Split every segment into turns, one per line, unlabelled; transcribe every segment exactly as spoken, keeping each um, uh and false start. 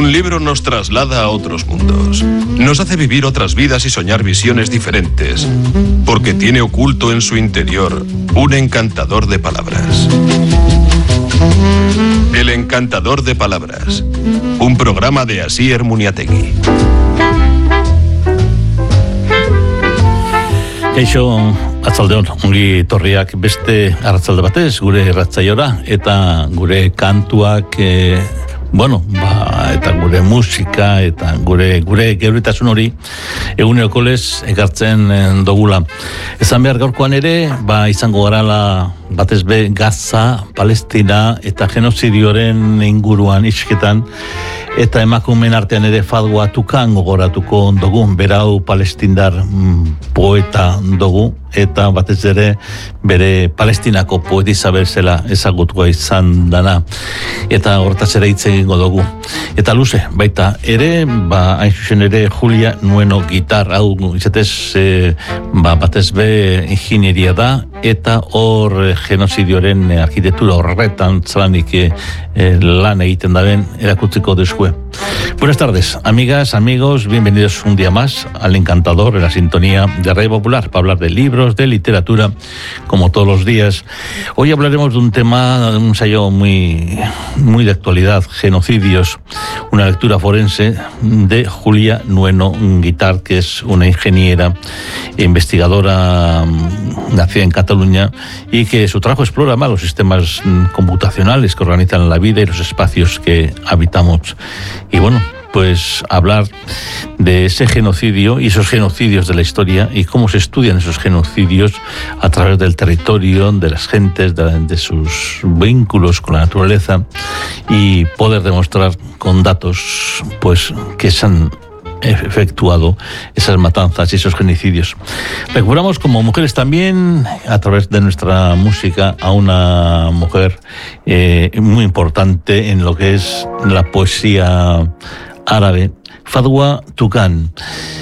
Un libro nos traslada a otros mundos. Nos hace vivir otras vidas y soñar visiones diferentes. Porque tiene oculto en su interior un encantador de palabras. El encantador de palabras. Un programa de Asier Muniategui.
Kaixo, atzaldeon, ongi torriak beste arratzalde batez, gure irratzaiora, eta gure kantuak, e, bueno, ba, eta gure musika, eta gure gure geuritasun hori, eguneroko lez ekartzen dogula. Ezan behar gaurkoan ere, ba, izango garala batez be Gaza, Palestina eta genozidioaren inguruan isketan, eta emakumeen artean ere Fadwa Tukan gogoratuko dugu, berau palestindar mm, poeta dugu, eta batez ere bere Palestinako poetisa bezala ezagutua izan dana, eta hortaz ere hitz egingo dugu. Eta luze, baita ere, ba, hain zuzen ere Julia Nueno gitar, hau izatez, e, ba, batez be inginieria da, eta hor genozidioaren arkitektura horretan zelanik e, e, lan egiten daben erakutziko dezue. Buenas tardes, amigas, amigos, bienvenidos un día más al Encantador, en la sintonía de Radio Popular, para hablar de libros, de literatura, como todos los días. Hoy hablaremos de un tema, de un ensayo muy, muy de actualidad, genocidios, una lectura forense de Julia Nueno Guitart, que es una ingeniera e investigadora nacida en Cataluña y que su trabajo explora más los sistemas computacionales que organizan la vida y los espacios que habitamos. Y bueno, pues hablar de ese genocidio y esos genocidios de la historia y cómo se estudian esos genocidios a través del territorio, de las gentes, de, de sus vínculos con la naturaleza, y poder demostrar con datos pues que se han efectuado esas matanzas y esos genocidios. Recuperamos como mujeres también, a través de nuestra música, a una mujer eh, muy importante en lo que es la poesía árabe, Fadwa Tukan.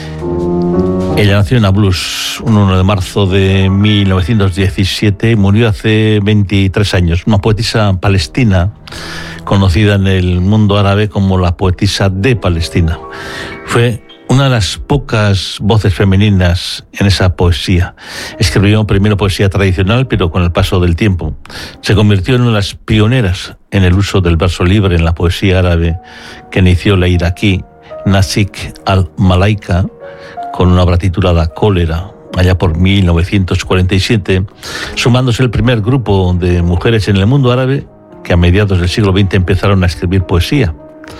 Ella nació en Nablus un uno de marzo de mil novecientos diecisiete y murió hace veintitrés años. Una poetisa palestina conocida en el mundo árabe como la poetisa de Palestina. Fue una de las pocas voces femeninas en esa poesía. Escribió primero poesía tradicional, pero con el paso del tiempo se convirtió en una de las pioneras en el uso del verso libre en la poesía árabe, que inició la iraquí Nasik al-Malaika con una obra titulada Cólera, allá por mil novecientos cuarenta y siete, sumándose el primer grupo de mujeres en el mundo árabe que a mediados del siglo veinte empezaron a escribir poesía.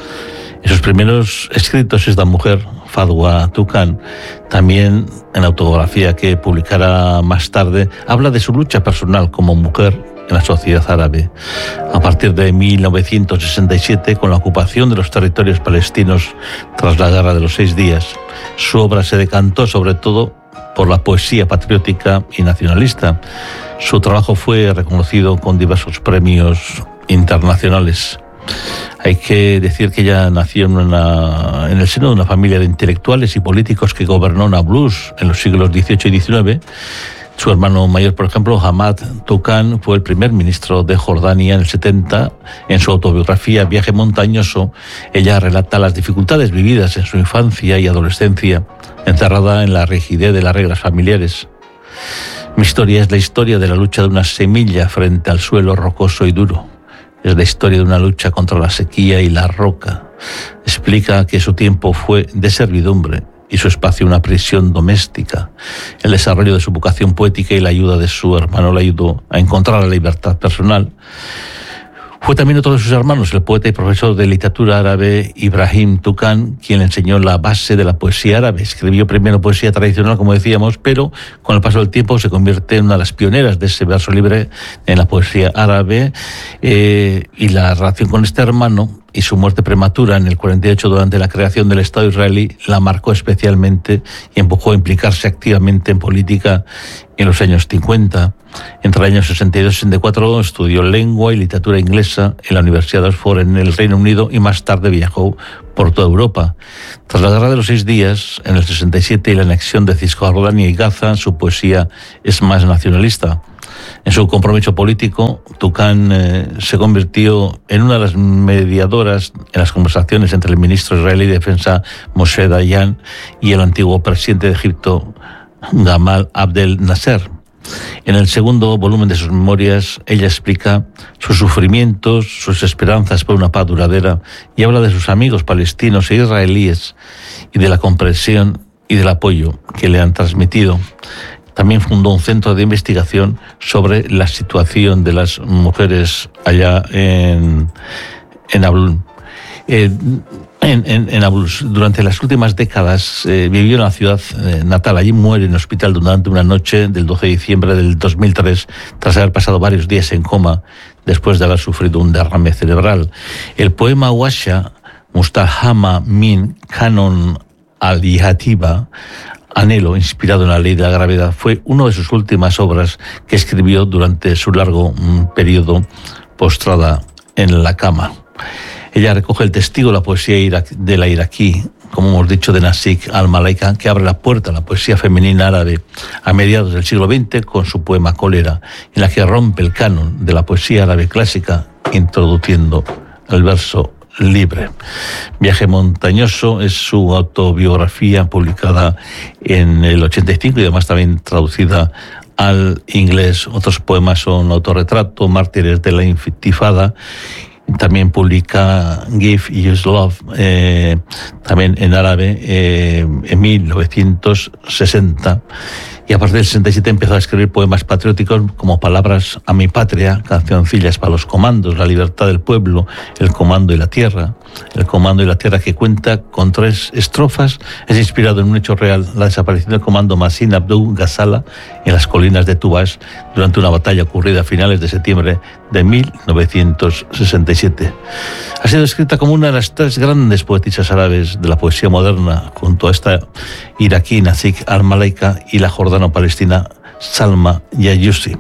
En sus primeros escritos, esta mujer, Fadwa Tukan, también en la autobiografía que publicará más tarde, habla de su lucha personal como mujer en la sociedad árabe. A partir de mil novecientos sesenta y siete, con la ocupación de los territorios palestinos tras la Guerra de los Seis Días, su obra se decantó sobre todo por la poesía patriótica y nacionalista. Su trabajo fue reconocido con diversos premios internacionales. Hay que decir que ella nació en, una, en el seno de una familia de intelectuales y políticos que gobernó Nablus en los siglos dieciocho y diecinueve. Su hermano mayor, por ejemplo, Hamad Tukan, fue el primer ministro de Jordania en el setenta. En su autobiografía Viaje montañoso, ella relata las dificultades vividas en su infancia y adolescencia, encerrada en la rigidez de las reglas familiares. Mi historia es la historia de la lucha de una semilla frente al suelo rocoso y duro. Es la historia de una lucha contra la sequía y la roca. Explica que su tiempo fue de servidumbre y su espacio una prisión doméstica. El desarrollo de su vocación poética y la ayuda de su hermano le ayudó a encontrar la libertad personal. Fue también otro de sus hermanos, el poeta y profesor de literatura árabe Ibrahim Tukan, quien le enseñó la base de la poesía árabe. Escribió primero poesía tradicional, como decíamos, pero con el paso del tiempo se convierte en una de las pioneras de ese verso libre en la poesía árabe, eh, y la relación con este hermano y su muerte prematura en el cuarenta y ocho durante la creación del Estado israelí la marcó especialmente y empujó a implicarse activamente en política en los años cincuenta. Entre los años sesenta y dos y sesenta y cuatro estudió lengua y literatura inglesa en la Universidad de Oxford en el Reino Unido y más tarde viajó por toda Europa. Tras la Guerra de los Seis Días, en el sesenta y siete, y la anexión de Cisjordania y Gaza, su poesía es más nacionalista. En su compromiso político, Toukan eh, se convirtió en una de las mediadoras en las conversaciones entre el ministro israelí de Defensa Moshe Dayan y el antiguo presidente de Egipto Gamal Abdel Nasser. En el segundo volumen de sus memorias, ella explica sus sufrimientos, sus esperanzas por una paz duradera y habla de sus amigos palestinos e israelíes y de la comprensión y del apoyo que le han transmitido. También fundó un centro de investigación sobre la situación de las mujeres allá en, en Nablus. Eh, en, en, en Nablus, durante las últimas décadas, eh, vivió en la ciudad eh, natal. Allí muere en el hospital durante una noche del doce de diciembre del dos mil tres, tras haber pasado varios días en coma, después de haber sufrido un derrame cerebral. El poema Washa, Mustahama Min Kanon al-Yativa, Anhelo, inspirado en la ley de la gravedad, fue una de sus últimas obras que escribió durante su largo mm, periodo postrada en la cama. Ella recoge el testigo de la poesía de la iraquí, como hemos dicho, de Nasik al-Malaika, que abre la puerta a la poesía femenina árabe a mediados del siglo veinte con su poema Cólera, en la que rompe el canon de la poesía árabe clásica, introduciendo el verso libre. Viaje montañoso es su autobiografía publicada en el ochenta y cinco y además también traducida al inglés. Otros poemas son Autorretrato, Mártires de la Intifada. También publica Give Use Love, eh, también en árabe, eh, en mil novecientos sesenta. Y a partir del sesenta y siete empezó a escribir poemas patrióticos como Palabras a mi patria, Cancioncillas para los comandos, La libertad del pueblo, El comando y la tierra. El comando y la tierra, que cuenta con tres estrofas, es inspirado en un hecho real, la desaparición del comando Masin Abdou Ghazala en las colinas de Tubas durante una batalla ocurrida a finales de septiembre de mil novecientos sesenta y siete. Ha sido escrita como una de las tres grandes poetisas árabes de la poesía moderna, junto a esta iraquí Nasik al-Malaika y la jordano-palestina Salma Yayusi.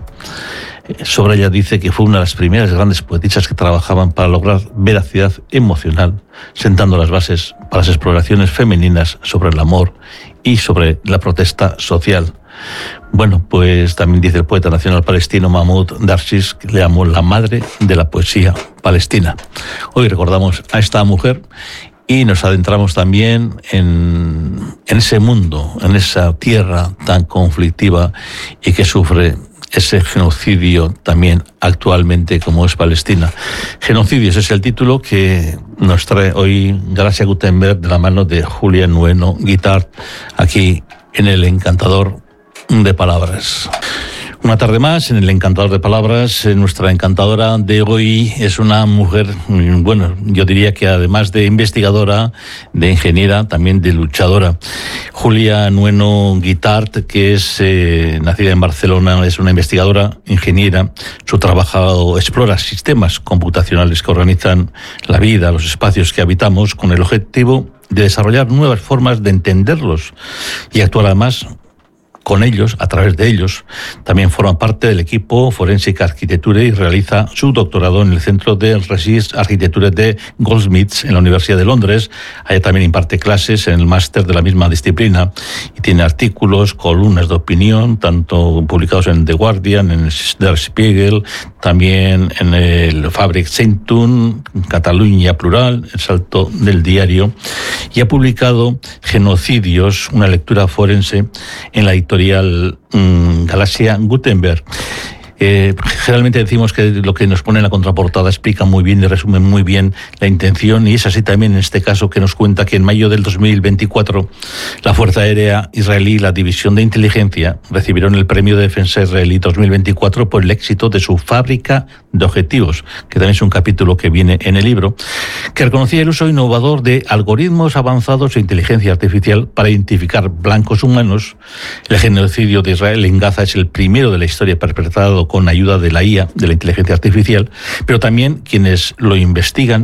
Sobre ella dice que fue una de las primeras grandes poetisas que trabajaban para lograr veracidad emocional, sentando las bases para las exploraciones femeninas sobre el amor y sobre la protesta social. Bueno, pues también dice el poeta nacional palestino Mahmoud Darwish, que le llamó la madre de la poesía palestina. Hoy recordamos a esta mujer y nos adentramos también en, en ese mundo, en esa tierra tan conflictiva y que sufre ese genocidio también actualmente como es Palestina. Genocidios es el título que nos trae hoy Gracia Gutenberg de la mano de Julia Nueno Guitart, aquí en el Encantador de Palabras. Una tarde más en el Encantador de Palabras. Nuestra encantadora de hoy es una mujer, bueno, yo diría que además de investigadora, de ingeniera, también de luchadora. Julia Nueno Guitart, que es eh, nacida en Barcelona, es una investigadora, ingeniera. Su trabajo explora sistemas computacionales que organizan la vida, los espacios que habitamos, con el objetivo de desarrollar nuevas formas de entenderlos y actuar además con ellos, a través de ellos. También forma parte del equipo Forensic Architecture y realiza su doctorado en el Centro de Research Architecture de Goldsmiths en la Universidad de Londres. Allá también imparte clases en el máster de la misma disciplina y tiene artículos, columnas de opinión, tanto publicados en The Guardian, en Der Spiegel, también en el Fabrik Zeitung, Cataluña Plural, El Salto del Diario, y ha publicado Genocidios, una lectura forense, en la editorial mmm, Galaxia Gutenberg. Eh, generalmente decimos que lo que nos pone en la contraportada explica muy bien y resume muy bien la intención, y es así también en este caso, que nos cuenta que en mayo del dos mil veinticuatro la Fuerza Aérea Israelí y la División de Inteligencia recibieron el Premio de Defensa Israelí dos mil veinticuatro por el éxito de su fábrica de objetivos, que también es un capítulo que viene en el libro, que reconocía el uso innovador de algoritmos avanzados e inteligencia artificial para identificar blancos humanos. El genocidio de Israel en Gaza es el primero de la historia perpetrado con ayuda de la I A, de la inteligencia artificial, pero también quienes lo investigan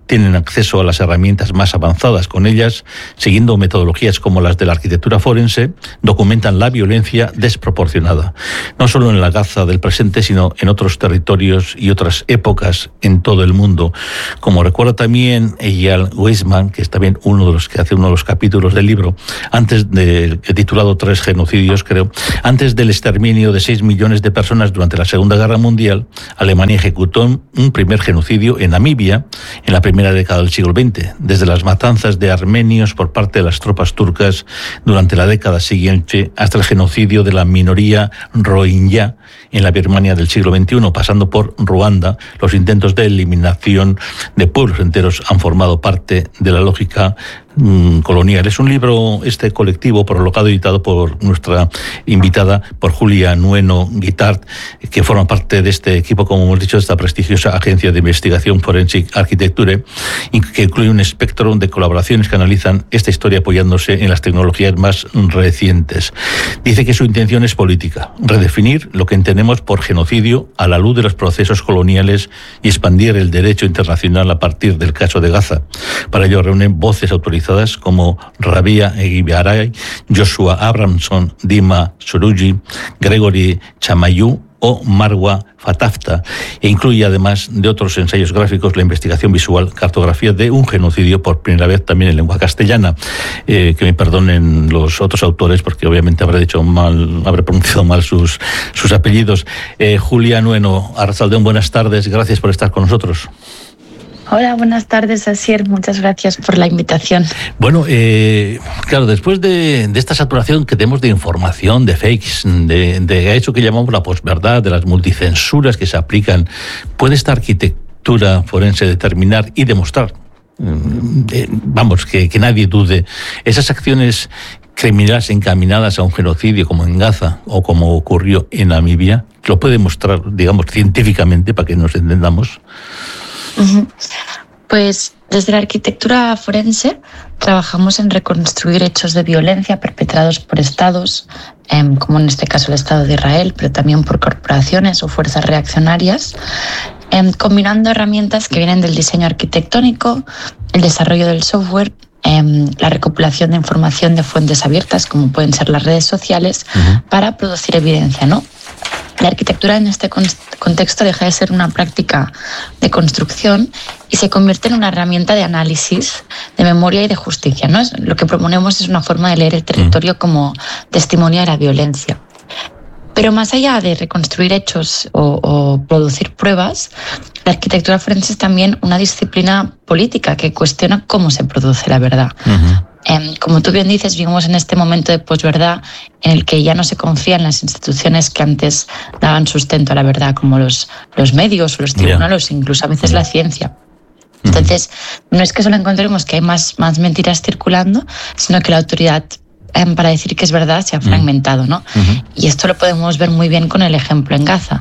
tienen acceso a las herramientas más avanzadas. Con ellas, siguiendo metodologías como las de la arquitectura forense, documentan la violencia desproporcionada, no solo en la Gaza del presente, sino en otros territorios y otras épocas en todo el mundo. Como recuerda también Eyal Weizman, que es también uno de los que hace uno de los capítulos del libro, antes de, titulado Tres genocidios, creo, antes del exterminio de seis millones de personas durante la Segunda Guerra Mundial, Alemania ejecutó un primer genocidio en Namibia en la primera década del siglo veinte, desde las matanzas de armenios por parte de las tropas turcas durante la década siguiente hasta el genocidio de la minoría rohingya en la Birmania del siglo veintiuno, pasando por Ruanda. Los intentos de eliminación de pueblos enteros han formado parte de la lógica mmm, colonial. Es un libro, este colectivo, prologado y editado por nuestra invitada, por Julia Nueno Guitart, que forma parte de este equipo, como hemos dicho, de esta prestigiosa agencia de investigación Forensic Architecture, y que incluye un espectro de colaboraciones que analizan esta historia apoyándose en las tecnologías más recientes. Dice que su intención es política, redefinir lo que entendemos por genocidio a la luz de los procesos coloniales y expandir el derecho internacional a partir del caso de Gaza. Para ello reúnen voces autorizadas como Rabia Eguibaray, Joshua Abramson, Dima Suruji, Gregory Chamayu o Marwa Fatafta, e incluye además de otros ensayos gráficos la investigación visual, cartografía de un genocidio, por primera vez también en lengua castellana. Eh, que me perdonen los otros autores porque obviamente habré dicho mal, habré pronunciado mal sus, sus apellidos. Eh, Julia Nueno, Arratsaldeon, buenas tardes, gracias por estar con nosotros.
Hola, buenas tardes, Asier. Muchas gracias por la invitación.
Bueno, eh, claro, después de, de esta saturación que tenemos de información, de fakes, de, de eso que llamamos la posverdad, de las multicensuras que se aplican, ¿puede esta arquitectura forense determinar y demostrar, eh, vamos, que, que nadie dude, esas acciones criminales encaminadas a un genocidio como en Gaza o como ocurrió en Namibia? ¿Lo puede demostrar, digamos, científicamente para que nos entendamos?
Pues desde la arquitectura forense trabajamos en reconstruir hechos de violencia perpetrados por estados, eh, como en este caso el Estado de Israel, pero también por corporaciones o fuerzas reaccionarias, eh, combinando herramientas que vienen del diseño arquitectónico, el desarrollo del software, eh, la recopilación de información de fuentes abiertas, como pueden ser las redes sociales, uh-huh. para producir evidencia, ¿no? La arquitectura en este contexto deja de ser una práctica de construcción y se convierte en una herramienta de análisis, de memoria y de justicia, ¿no? Lo que proponemos es una forma de leer el territorio como testimonio de la violencia. Pero más allá de reconstruir hechos o, o producir pruebas, la arquitectura forense es también una disciplina política que cuestiona cómo se produce la verdad. Uh-huh. Eh, como tú bien dices, vivimos en este momento de posverdad en el que ya no se confía en las instituciones que antes daban sustento a la verdad, como los, los medios o los tribunales, yeah. incluso a veces yeah. la ciencia. Entonces, no es que solo encontremos que hay más, más mentiras circulando, sino que la autoridad eh, para decir que es verdad se ha fragmentado, ¿no? Uh-huh. Y esto lo podemos ver muy bien con el ejemplo en Gaza.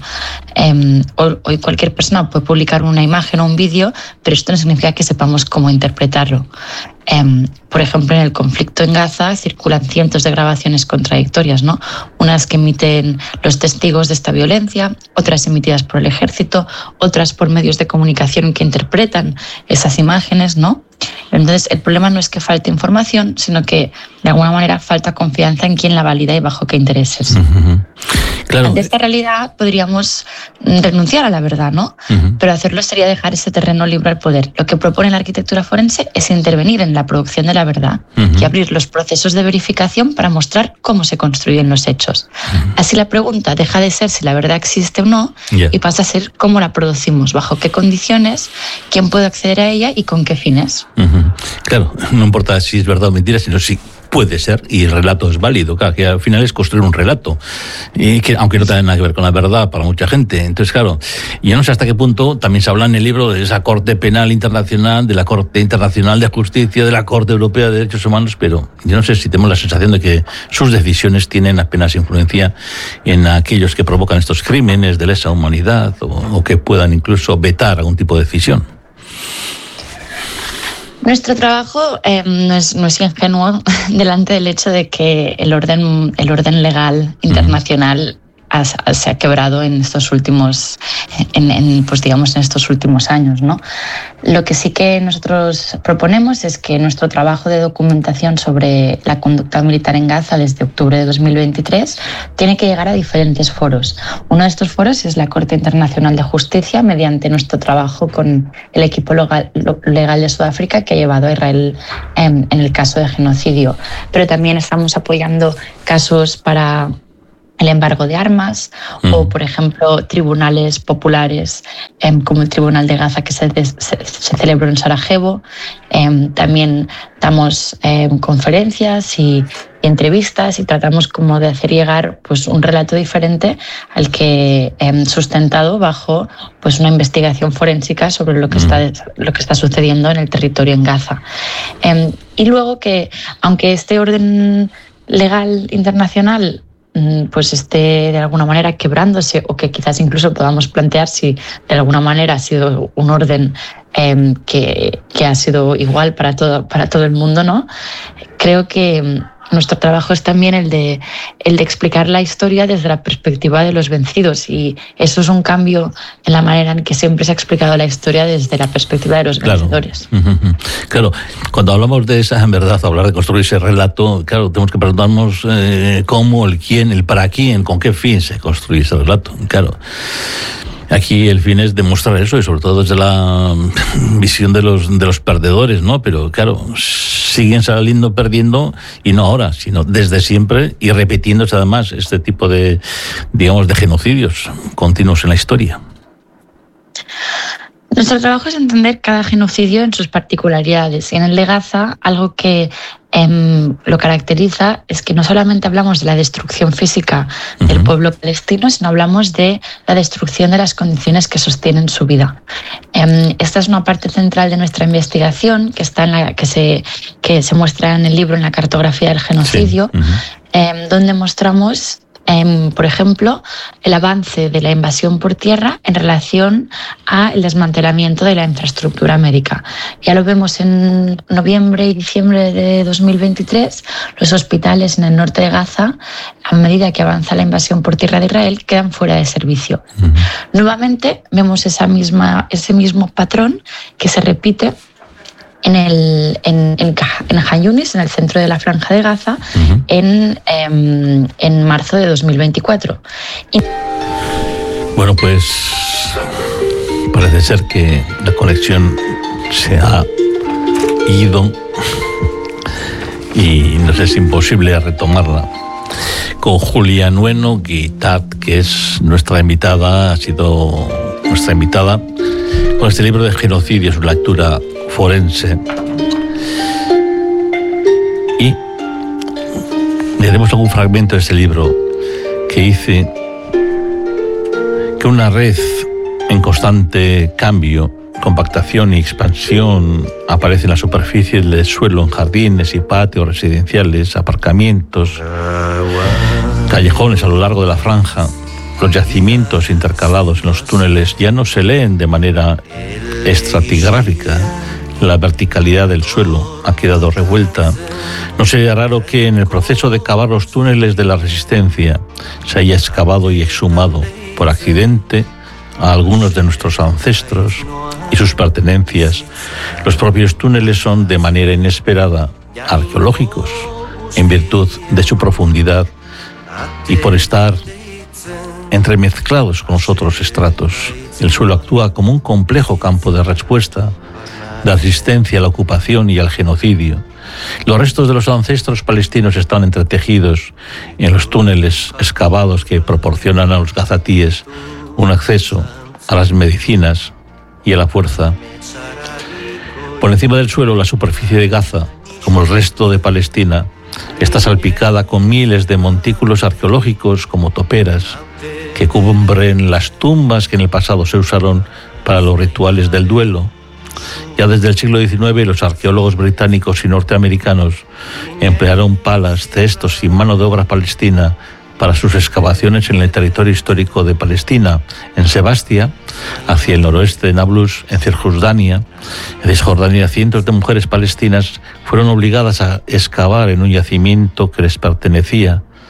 Eh, hoy cualquier persona puede publicar una imagen o un vídeo, pero esto no significa que sepamos cómo interpretarlo. Eh, por ejemplo, en el conflicto en Gaza circulan cientos de grabaciones contradictorias, ¿no? Unas que emiten los testigos de esta violencia, otras emitidas por el ejército, otras por medios de comunicación que interpretan esas imágenes, ¿no? Entonces, el problema no es que falte información, sino que de alguna manera falta confianza en quién la valida y bajo qué intereses. Uh-huh. Claro. Ante esta realidad podríamos renunciar a la verdad, ¿no? Uh-huh. Pero hacerlo sería dejar ese terreno libre al poder. Lo que propone la arquitectura forense es intervenir en la producción de la verdad uh-huh. y abrir los procesos de verificación para mostrar cómo se construyen los hechos. Uh-huh. Así la pregunta deja de ser si la verdad existe o no yeah. y pasa a ser cómo la producimos, bajo qué condiciones, quién puede acceder a ella y con qué fines.
Uh-huh. Claro, no importa si es verdad o mentira, sino si puede ser, y el relato es válido, claro, que al final es construir un relato, y que aunque no tenga nada que ver con la verdad para mucha gente. Entonces, claro, yo no sé hasta qué punto también se habla en el libro de esa Corte Penal Internacional, de la Corte Internacional de Justicia, de la Corte Europea de Derechos Humanos, pero yo no sé si tenemos la sensación de que sus decisiones tienen apenas influencia en aquellos que provocan estos crímenes de lesa humanidad, o, o que puedan incluso vetar algún tipo de decisión.
Nuestro trabajo eh, no, es, no es ingenuo delante del hecho de que el orden, el orden legal internacional ha, se ha quebrado en estos últimos, en, en, pues digamos, en estos últimos años, ¿no? Lo que sí que nosotros proponemos es que nuestro trabajo de documentación sobre la conducta militar en Gaza desde octubre de dos mil veintitrés tiene que llegar a diferentes foros. Uno de estos foros es la Corte Internacional de Justicia, mediante nuestro trabajo con el equipo legal, legal de Sudáfrica que ha llevado a Israel en, en el caso de genocidio. Pero también estamos apoyando casos para el embargo de armas mm. o, por ejemplo, tribunales populares eh, como el Tribunal de Gaza que se, se, se celebró en Sarajevo. Eh, también damos eh, conferencias y, y entrevistas y tratamos como de hacer llegar pues, un relato diferente al que eh, sustentado bajo pues, una investigación forénsica sobre lo que, mm. está, lo que está sucediendo en el territorio en Gaza. Eh, y luego que, aunque este orden legal internacional pues esté de alguna manera quebrándose o que quizás incluso podamos plantear si de alguna manera ha sido un orden eh, que, que ha sido igual para todo, para todo el mundo, ¿no? Creo que nuestro trabajo es también el de, el de explicar la historia desde la perspectiva de los vencidos y eso es un cambio en la manera en que siempre se ha explicado la historia desde la perspectiva de los
claro.
vencedores.
Uh-huh. Claro, cuando hablamos de esa, en verdad, hablar de construir ese relato, claro, tenemos que preguntarnos eh, cómo, el quién, el para quién, con qué fin se construye ese relato. Claro. Aquí el fin es demostrar eso y sobre todo desde la visión de los de los perdedores, ¿no? Pero claro, siguen saliendo perdiendo y no ahora, sino desde siempre y repitiéndose además este tipo de, digamos, de genocidios continuos en la historia.
Nuestro trabajo es entender cada genocidio en sus particularidades y en el de Gaza algo que eh, lo caracteriza es que no solamente hablamos de la destrucción física uh-huh. del pueblo palestino, sino hablamos de la destrucción de las condiciones que sostienen su vida. Eh, esta es una parte central de nuestra investigación que, está en la, que, se, que se muestra en el libro, en la cartografía del genocidio, sí. uh-huh. eh, donde mostramos Eh, por ejemplo, el avance de la invasión por tierra en relación al desmantelamiento de la infraestructura médica. Ya lo vemos en noviembre y diciembre de dos mil veintitrés, los hospitales en el norte de Gaza, a medida que avanza la invasión por tierra de Israel, quedan fuera de servicio. Uh-huh. Nuevamente vemos esa misma, ese mismo patrón que se repite en el en, en, en Han Yunis, en el centro de la Franja de Gaza, uh-huh. en, eh, en marzo de dos mil veinticuatro. Y...
Bueno, pues parece ser que la conexión se ha ido y nos es imposible retomarla. Con Julia Nueno Guitart, que es nuestra invitada, ha sido nuestra invitada con este libro de genocidio, su lectura forense. Y leeremos algún fragmento de este libro que dice que una red en constante cambio, compactación y expansión aparece en la superficie del suelo en jardines y patios residenciales, aparcamientos, callejones a lo largo de la franja. Los yacimientos intercalados en los túneles ya no se leen de manera estratigráfica. La verticalidad del suelo ha quedado revuelta. No sería raro que en el proceso de cavar los túneles de la resistencia se haya excavado y exhumado por accidente a algunos de nuestros ancestros y sus pertenencias. Los propios túneles son de manera inesperada arqueológicos en virtud de su profundidad y por estar entremezclados con los otros estratos. El suelo actúa como un complejo campo de respuesta, de asistencia a la ocupación y al genocidio. Los restos de los ancestros palestinos están entretejidos en los túneles excavados que proporcionan a los gazatíes un acceso a las medicinas y a la fuerza. Por encima del suelo, la superficie de Gaza, como el resto de Palestina, está salpicada con miles de montículos arqueológicos como toperas que cubren las tumbas que en el pasado se usaron para los rituales del duelo. Ya desde el siglo diecinueve, los arqueólogos británicos y norteamericanos emplearon palas, cestos y mano de obra palestina para sus excavaciones en el territorio histórico de Palestina, en Sebastia, hacia el noroeste de Nablus, en Cisjordania. En Cisjordania, cientos de mujeres palestinas fueron obligadas a excavar en un yacimiento que les pertenecía,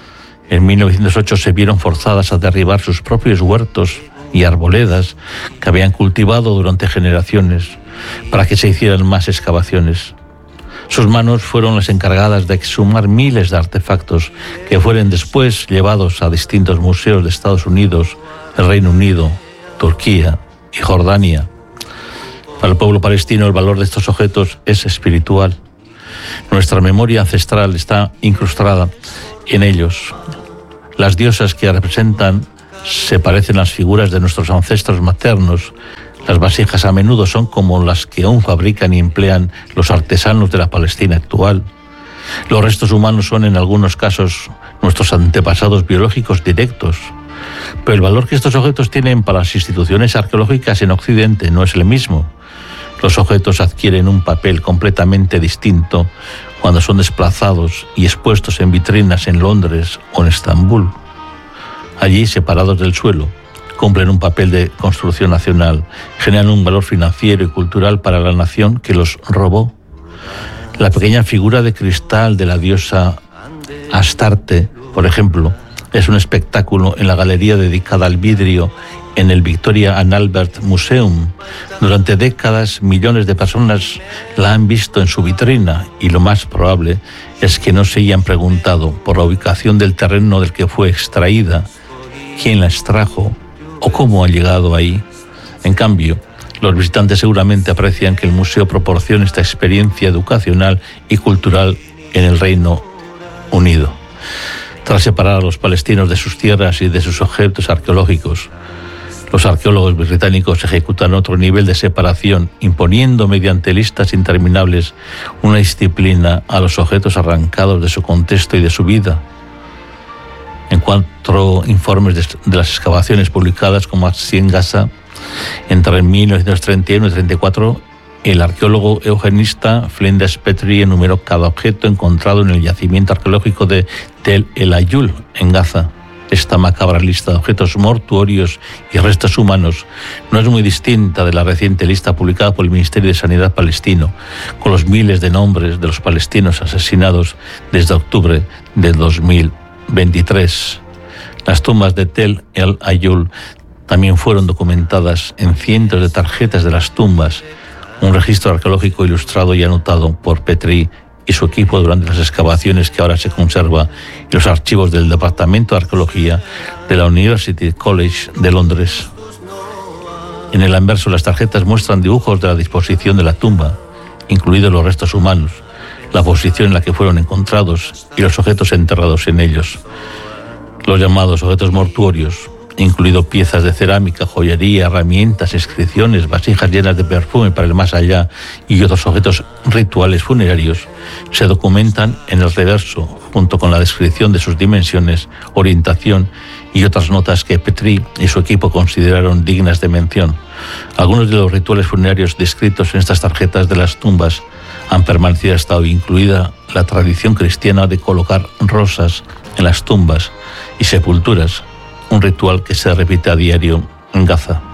en mil novecientos ocho se vieron forzadas a derribar sus propios huertos y arboledas que habían cultivado durante generaciones para que se hicieran más excavaciones. Sus manos fueron las encargadas de exhumar miles de artefactos que fueron después llevados a distintos museos de Estados Unidos, el Reino Unido, Turquía y Jordania. Para el pueblo palestino el valor de estos objetos es espiritual. Nuestra memoria ancestral está incrustada en ellos. Las diosas que representan se parecen a las figuras de nuestros ancestros maternos. Las vasijas a menudo son como las que aún fabrican y emplean los artesanos de la Palestina actual. Los restos humanos son en algunos casos nuestros antepasados biológicos directos. Pero el valor que estos objetos tienen para las instituciones arqueológicas en Occidente no es el mismo. Los objetos adquieren un papel completamente distinto cuando son desplazados y expuestos en vitrinas en Londres o en Estambul. Allí, separados del suelo, cumplen un papel de construcción nacional, generan un valor financiero y cultural para la nación que los robó. La pequeña figura de cristal de la diosa Astarte, por ejemplo, es un espectáculo en la galería dedicada al vidrio en el Victoria and Albert Museum. Durante décadas, millones de personas la han visto en su vitrina y lo más probable es que no se hayan preguntado por la ubicación del terreno del que fue extraída, quién la extrajo o cómo ha llegado ahí. En cambio, los visitantes seguramente aprecian que el museo proporciona esta experiencia educacional y cultural en el Reino Unido. Tras separar a los palestinos de sus tierras y de sus objetos arqueológicos, los arqueólogos británicos ejecutan otro nivel de separación, imponiendo mediante listas interminables una disciplina a los objetos arrancados de su contexto y de su vida. En cuatro informes de, de las excavaciones publicadas como así en Gaza, entre mil novecientos treinta y uno y treinta y cuatro, el arqueólogo eugenista Flinders Petrie enumeró cada objeto encontrado en el yacimiento arqueológico de Tel El Ayul, en Gaza. Esta macabra lista de objetos mortuorios y restos humanos no es muy distinta de la reciente lista publicada por el Ministerio de Sanidad palestino, con los miles de nombres de los palestinos asesinados desde octubre de dos mil veintitrés. Las tumbas de Tel El Ayul también fueron documentadas en cientos de tarjetas de las tumbas, un registro arqueológico ilustrado y anotado por Petrie y su equipo durante las excavaciones que ahora se conserva en los archivos del Departamento de Arqueología de la University College de Londres. En el anverso, las tarjetas muestran dibujos de la disposición de la tumba, incluidos los restos humanos, la posición en la que fueron encontrados y los objetos enterrados en ellos. Los llamados objetos mortuorios, incluido piezas de cerámica, joyería, herramientas, inscripciones, vasijas llenas de perfume para el más allá y otros objetos rituales funerarios, se documentan en el reverso, junto con la descripción de sus dimensiones, orientación y otras notas que Petrie y su equipo consideraron dignas de mención. Algunos de los rituales funerarios descritos en estas tarjetas de las tumbas han permanecido hasta hoy, incluida la tradición cristiana de colocar rosas en las tumbas y sepulturas, un ritual que se repite a diario en Gaza.